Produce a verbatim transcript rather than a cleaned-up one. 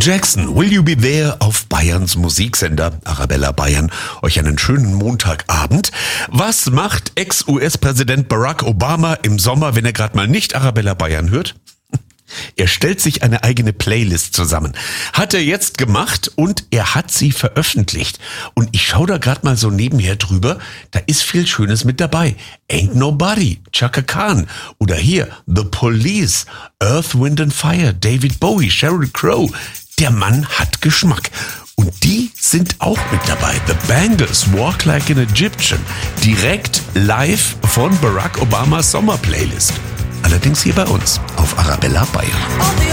Jackson, Will You Be There auf Bayerns Musiksender Arabella Bayern. Euch einen schönen Montagabend. Was macht Ex-U S-Präsident Barack Obama im Sommer, wenn er gerade mal nicht Arabella Bayern hört? Er stellt sich eine eigene Playlist zusammen. Hat er jetzt gemacht und er hat sie veröffentlicht. Und ich schaue da gerade mal so nebenher drüber, da ist viel Schönes mit dabei. Ain't Nobody, Chaka Khan oder hier The Police, Earth, Wind and Fire, David Bowie, Sheryl Crow. Der Mann hat Geschmack. Und die sind auch mit dabei. The Bangles, Walk Like an Egyptian. Direkt live von Barack Obamas Sommerplaylist. Allerdings hier bei uns auf Arabella Bayern.